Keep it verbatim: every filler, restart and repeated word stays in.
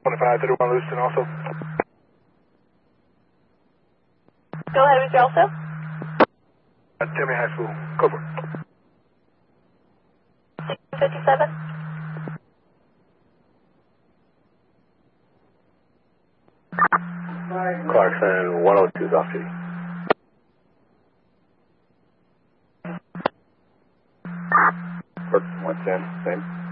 twenty-five thirty-one Lewiston also. Go ahead with your also. At Timmy High School. Go for it. fifty-seven. Clarkson, one oh two is off duty. one ten, same.